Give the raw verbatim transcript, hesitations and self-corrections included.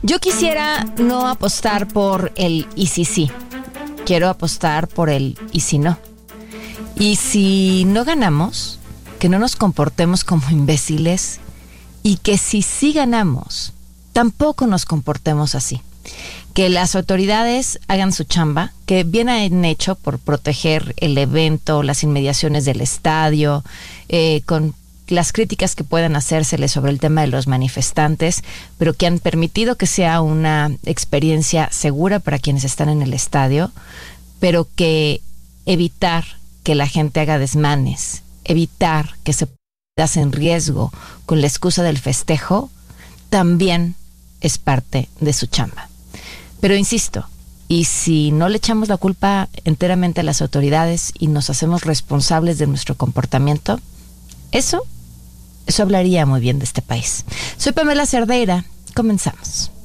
Yo quisiera no apostar por el y si sí. Quiero apostar por el y si no. Y si no ganamos, que no nos comportemos como imbéciles, y que si sí ganamos, tampoco nos comportemos así. Que las autoridades hagan su chamba, que bien han hecho por proteger el evento, las inmediaciones del estadio, eh, con las críticas que puedan hacérsele sobre el tema de los manifestantes, pero que han permitido que sea una experiencia segura para quienes están en el estadio, pero que evitar que la gente haga desmanes, evitar que se ponga en riesgo con la excusa del festejo, también es parte de su chamba. Pero insisto, y si no le echamos la culpa enteramente a las autoridades y nos hacemos responsables de nuestro comportamiento, eso, eso hablaría muy bien de este país. Soy Pamela Cerdeira, comenzamos.